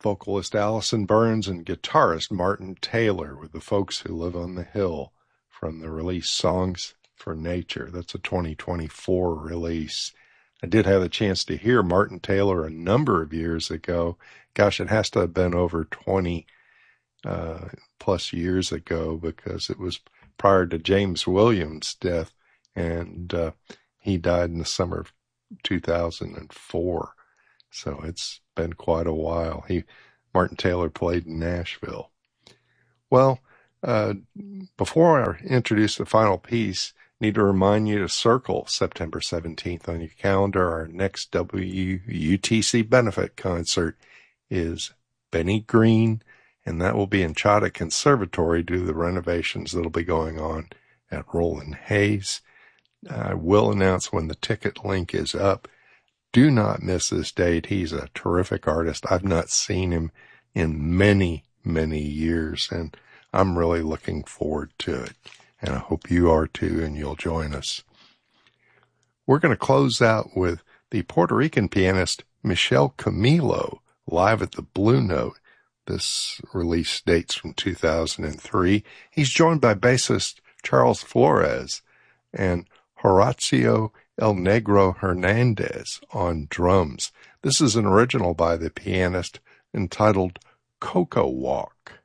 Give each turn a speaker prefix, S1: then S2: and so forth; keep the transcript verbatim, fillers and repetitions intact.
S1: vocalist Allison Burns and guitarist Martin Taylor with the Folks Who Live on the Hill from the release Songs for Nature. That's a twenty twenty-four release. I did have a chance to hear Martin Taylor a number of years ago. Gosh, it has to have been over twenty uh, plus years ago, because it was prior to James Williams' death, and uh, he died in the summer of two thousand four. So it's been quite a while. He, Martin Taylor played in Nashville. Well, uh, before I introduce the final piece, I need to remind you to circle September seventeenth on your calendar. Our next W U T C benefit concert is Benny Green, and that will be in Chata Conservatory due to the renovations that will be going on at Roland Hayes. I will announce when the ticket link is up. Do not miss this date. He's a terrific artist. I've not seen him in many, many years, and I'm really looking forward to it. And I hope you are too, and you'll join us. We're going to close out with the Puerto Rican pianist Michel Camilo, live at the Blue Note. This release dates from two thousand three. He's joined by bassist Charles Flores and Horacio El Negro Hernandez on drums. This is an original by the pianist entitled Cocoa Walk.